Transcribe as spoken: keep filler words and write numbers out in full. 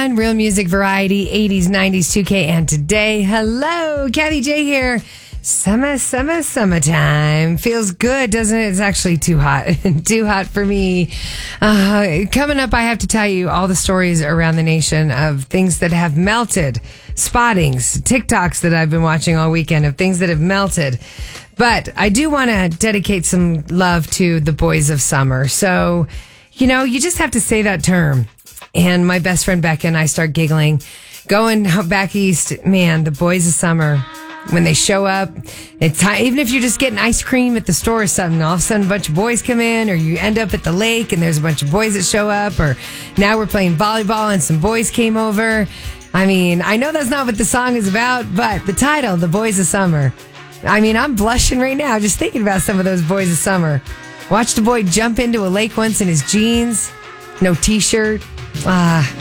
Real music variety, eighties, nineties, two K, and today. Hello, Kathy J here. Summer, summer, summertime. Feels good, doesn't it? It's actually too hot. Too hot for me. Uh, coming up, I have to tell you all the stories around the nation of things that have melted. Spottings, TikToks that I've been watching all weekend of things that have melted. But I do want to dedicate some love to the boys of summer. So, you know, you just have to say that term. And my best friend Becca and I start giggling. Going back east, man, the boys of summer, when they show up, it's even if you're just getting ice cream at the store or something, all of a sudden a bunch of boys come in, or you end up at the lake and there's a bunch of boys that show up, or now we're playing volleyball and some boys came over. I mean, I know that's not what the song is about, but the title, The Boys of Summer. I mean, I'm blushing right now just thinking about some of those boys of summer. Watched a boy jump into a lake once in his jeans, no t-shirt. Ah.